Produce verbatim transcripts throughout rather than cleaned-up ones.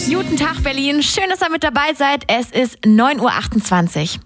Guten Tag, Berlin. Schön, dass ihr mit dabei seid. Es ist neun Uhr achtundzwanzig.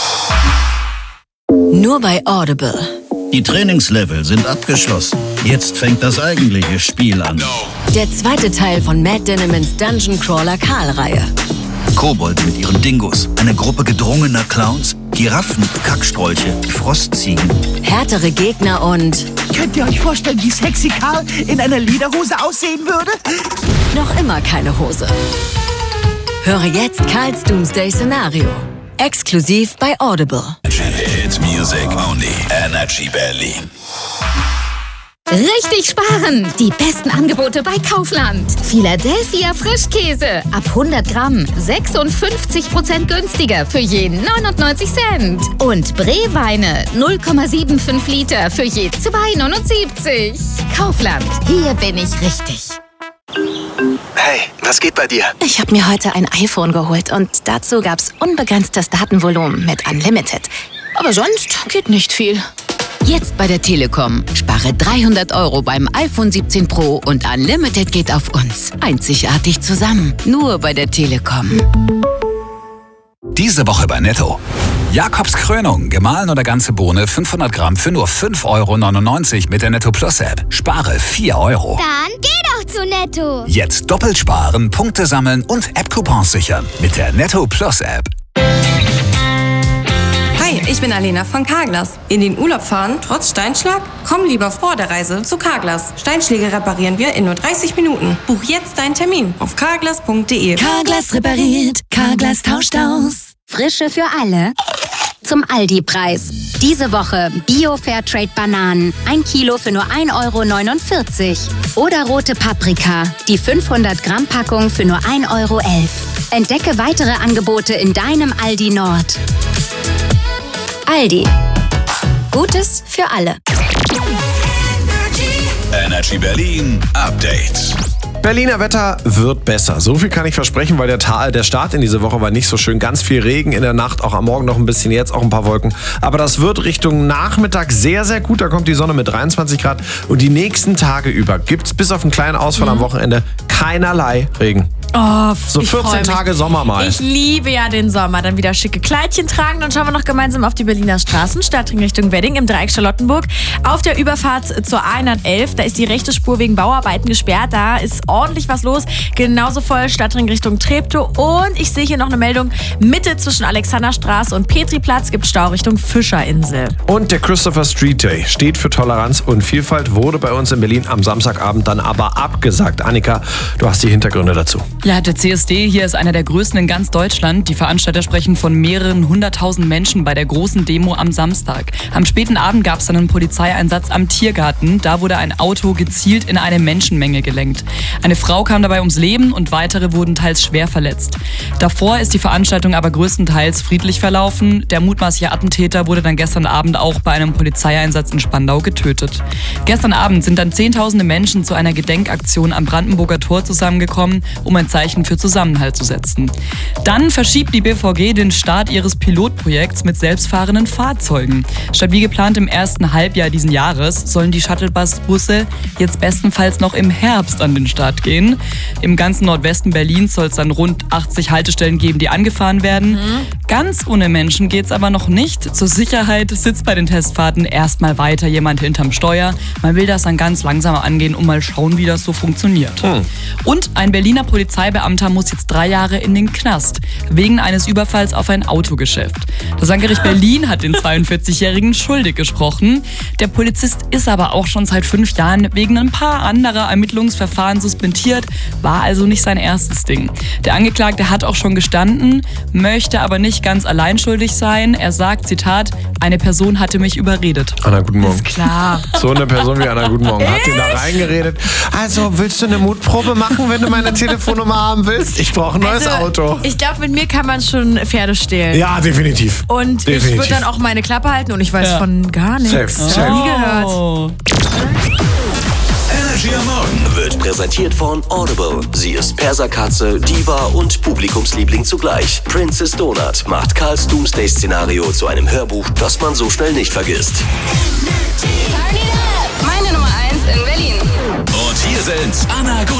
Nur bei Audible. Die Trainingslevel sind abgeschlossen. Jetzt fängt das eigentliche Spiel an. Der zweite Teil von Matt Dinnemans Dungeon Crawler Karl-Reihe. Kobolde mit ihren Dingos, eine Gruppe gedrungener Clowns, Giraffen, Kackstrolche, Frostziegen. Härtere Gegner und... Könnt ihr euch vorstellen, wie sexy Karl in einer Lederhose aussehen würde? noch immer keine Hose. Höre jetzt Karls Doomsday-Szenario. Exklusiv bei Audible. Hit Music Only. Energy Berlin. Richtig sparen! Die besten Angebote bei Kaufland. Philadelphia Frischkäse ab hundert Gramm sechsundfünfzig Prozent günstiger für je neunundneunzig Cent. Und Bree-Weine null Komma fünfundsiebzig Liter für je zwei Komma neunundsiebzig. Kaufland, hier bin ich richtig. Hey, was geht bei dir? Ich habe mir heute ein iPhone geholt und dazu gab's unbegrenztes Datenvolumen mit Unlimited. Aber sonst geht nicht viel. Jetzt bei der Telekom. Spare dreihundert Euro beim iPhone siebzehn Pro und Unlimited geht auf uns. Einzigartig zusammen. Nur bei der Telekom. Diese Woche bei Netto. Jakobs Krönung, gemahlen oder ganze Bohne, fünfhundert Gramm für nur fünf Euro neunundneunzig mit der Netto Plus App. Spare vier Euro. Dann geh doch zu Netto. Jetzt doppelt sparen, Punkte sammeln und App-Coupons sichern mit der Netto Plus App. Hi, ich bin Alena von Carglass. In den Urlaub fahren, trotz Steinschlag? Komm lieber vor der Reise zu Carglass. Steinschläge reparieren wir in nur dreißig Minuten. Buch jetzt deinen Termin auf carglass punkt de. Carglass repariert, Carglass tauscht aus. Frische für alle. Zum Aldi-Preis. Diese Woche Bio-Fairtrade-Bananen. Ein Kilo für nur ein Euro neunundvierzig. Oder rote Paprika. Die fünfhundert Gramm Packung für nur ein Euro elf. Entdecke weitere Angebote in deinem Aldi Nord. Aldi. Gutes für alle. Energy Berlin Update. Berliner Wetter wird besser. So viel kann ich versprechen, weil der, Ta- der Start in diese Woche war nicht so schön. Ganz viel Regen in der Nacht, auch am Morgen noch ein bisschen, jetzt auch ein paar Wolken. Aber das wird Richtung Nachmittag sehr, sehr gut. Da kommt die Sonne mit dreiundzwanzig Grad. Und die nächsten Tage über gibt es bis auf einen kleinen Ausfall mhm. am Wochenende keinerlei Regen. Oh, so vierzehn Tage Sommer mal. Ich liebe ja den Sommer. Dann wieder schicke Kleidchen tragen. Dann schauen wir noch gemeinsam auf die Berliner Straßen. Stadtring Richtung Wedding im Dreieck Charlottenburg. Auf der Überfahrt zur A hundertelf, da ist die rechte Spur wegen Bauarbeiten gesperrt. Da ist ordentlich was los. Genauso voll Stadtring Richtung Treptow. Und ich sehe hier noch eine Meldung. Mitte zwischen Alexanderstraße und Petriplatz gibt Stau Richtung Fischerinsel. Und der Christopher Street Day steht für Toleranz und Vielfalt, wurde bei uns in Berlin am Samstagabend dann aber abgesagt. Annika, du hast die Hintergründe dazu. Ja, der C S D hier ist einer der größten in ganz Deutschland. Die Veranstalter sprechen von mehreren hunderttausend Menschen bei der großen Demo am Samstag. Am späten Abend gab es dann einen Polizeieinsatz am Tiergarten. Da wurde ein Auto gezielt in eine Menschenmenge gelenkt. Eine Frau kam dabei ums Leben und weitere wurden teils schwer verletzt. Davor ist die Veranstaltung aber größtenteils friedlich verlaufen. Der mutmaßliche Attentäter wurde dann gestern Abend auch bei einem Polizeieinsatz in Spandau getötet. Gestern Abend sind dann zehntausende Menschen zu einer Gedenkaktion am Brandenburger Tor zusammengekommen, um ein Zeichen für Zusammenhalt zu setzen. Dann verschiebt die B V G den Start ihres Pilotprojekts mit selbstfahrenden Fahrzeugen. Statt wie geplant im ersten Halbjahr diesen Jahres sollen die Shuttlebus-Busse jetzt bestenfalls noch im Herbst an den Start gehen. Im ganzen Nordwesten Berlins soll es dann rund achtzig Haltestellen geben, die angefahren werden. Mhm. Ganz ohne Menschen geht's aber noch nicht. Zur Sicherheit sitzt bei den Testfahrten erstmal weiter jemand hinterm Steuer. Man will das dann ganz langsam angehen und mal schauen, wie das so funktioniert. Mhm. Und ein Berliner Polizeibeamter muss jetzt drei Jahre in den Knast, wegen eines Überfalls auf ein Autogeschäft. Das Landgericht Berlin hat den zweiundvierzigjährigen schuldig gesprochen. Der Polizist ist aber auch schon seit fünf Jahren wegen ein paar anderer Ermittlungsverfahren suspendiert, war also nicht sein erstes Ding. Der Angeklagte hat auch schon gestanden, möchte aber nicht ganz allein schuldig sein. Er sagt, Zitat, eine Person hatte mich überredet. Anna, guten Morgen. Ist klar. So eine Person wie Anna, guten Morgen, hat den da reingeredet. Also, willst du eine Mutprobe machen, wenn du meine Telefonnummer haben willst? Ich brauche ein neues also, Auto. Ich glaube, mit mir kann man schon Pferde stehlen. Ja, definitiv. Und definitiv. ich würde dann auch meine Klappe halten und ich weiß ja. von gar nichts. Safe. Safe. Nie gehört. Oh. Energy am Morgen wird präsentiert von Audible. Sie ist Perserkatze, Diva und Publikumsliebling zugleich. Princess Donut macht Karls Doomsday-Szenario zu einem Hörbuch, das man so schnell nicht vergisst. Meine Nummer eins in Berlin. Und hier sind Anna